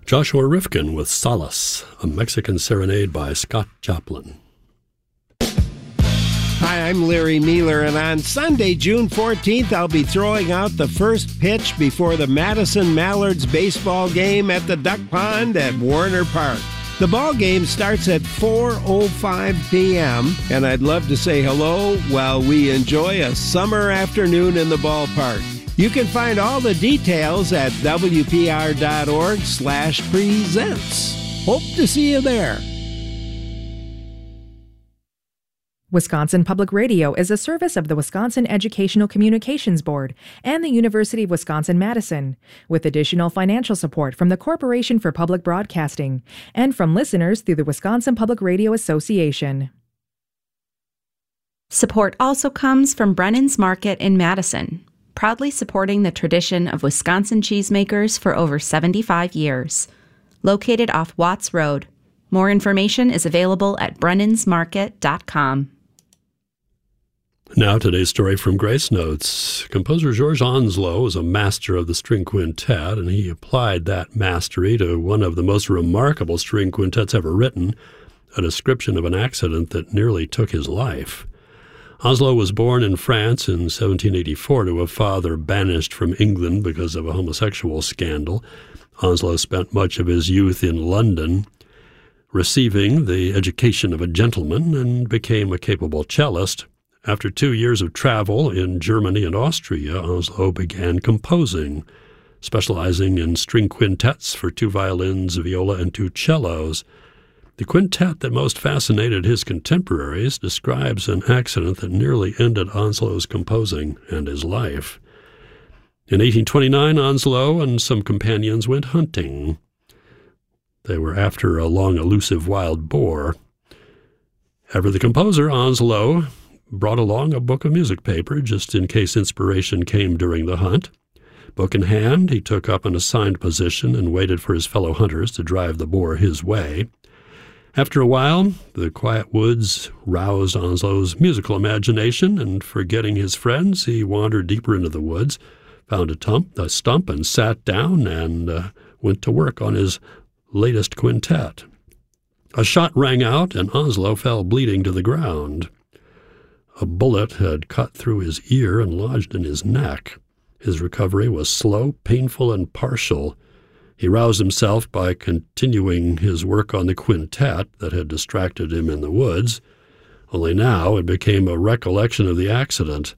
Joshua Rifkin with Solace, a Mexican serenade by Scott Joplin. Hi, I'm Larry Mealer, and on Sunday, June 14th, I'll be throwing out the first pitch before the Madison Mallards baseball game at the Duck Pond at Warner Park. The ball game starts at 4:05 p.m., and I'd love to say hello while we enjoy a summer afternoon in the ballpark. You can find all the details at WPR.org/presents. Hope to see you there. Wisconsin Public Radio is a service of the Wisconsin Educational Communications Board and the University of Wisconsin-Madison, with additional financial support from the Corporation for Public Broadcasting and from listeners through the Wisconsin Public Radio Association. Support also comes from Brennan's Market in Madison, proudly supporting the tradition of Wisconsin cheesemakers for over 75 years. Located off Watts Road. More information is available at brennansmarket.com. Now today's story from Grace Notes. Composer George Onslow was a master of the string quintet, and he applied that mastery to one of the most remarkable string quintets ever written, a description of an accident that nearly took his life. Onslow was born in France in 1784 to a father banished from England because of a homosexual scandal. Onslow spent much of his youth in London, receiving the education of a gentleman, and became a capable cellist. After 2 years of travel in Germany and Austria, Onslow began composing, specializing in string quintets for 2 violins, viola, and 2 cellos. The quintet that most fascinated his contemporaries describes an accident that nearly ended Onslow's composing and his life. In 1829, Onslow and some companions went hunting. They were after a long, elusive wild boar. Ever the composer, Onslow brought along a book of music paper just in case inspiration came during the hunt. Book in hand, he took up an assigned position and waited for his fellow hunters to drive the boar his way. After a while, the quiet woods roused Onslow's musical imagination, and forgetting his friends, he wandered deeper into the woods, found a stump, and sat down and went to work on his latest quintet. A shot rang out, and Onslow fell bleeding to the ground. A bullet had cut through his ear and lodged in his neck. His recovery was slow, painful, and partial. He roused himself by continuing his work on the quintet that had distracted him in the woods, only now it became a recollection of the accident.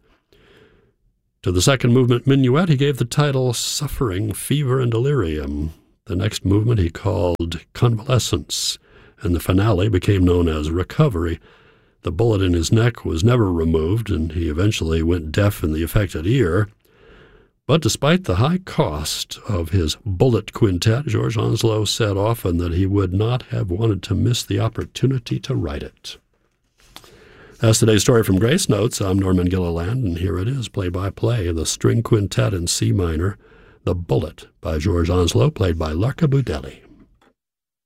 To the second movement minuet he gave the title Suffering, Fever, and Delirium. The next movement he called Convalescence, and the finale became known as Recovery. The bullet in his neck was never removed, and he eventually went deaf in the affected ear. But despite the high cost of his bullet quintet, George Onslow said often that he would not have wanted to miss the opportunity to write it. That's today's story from Grace Notes. I'm Norman Gilliland, and here it is, play-by-play, the string quintet in C minor, The Bullet by George Onslow, played by Larka Budelli.